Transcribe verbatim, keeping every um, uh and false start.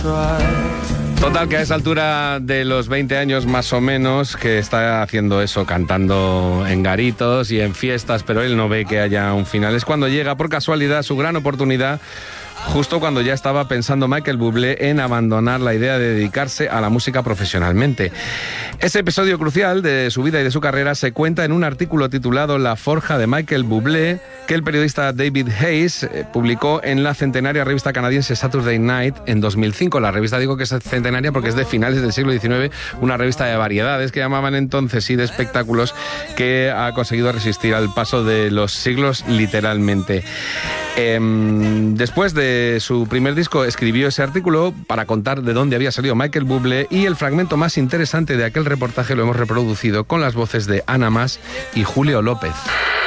Total, que a esa altura de los veinte años más o menos, que está haciendo eso, cantando en garitos y en fiestas, pero él no ve que haya un final. Es cuando llega, por casualidad, su gran oportunidad, justo cuando ya estaba pensando Michael Bublé en abandonar la idea de dedicarse a la música profesionalmente. Ese episodio crucial de su vida y de su carrera se cuenta en un artículo titulado La forja de Michael Bublé, que el periodista David Hayes eh, publicó en la centenaria revista canadiense Saturday Night en dos mil cinco. La revista, digo que es centenaria porque es de finales del siglo diecinueve, una revista de variedades que llamaban entonces, y de espectáculos, que ha conseguido resistir al paso de los siglos literalmente. Eh, después de su primer disco escribió ese artículo para contar de dónde había salido Michael Bublé, y el fragmento más interesante de aquel reportaje lo hemos reproducido con las voces de Ana Mas y Julio López.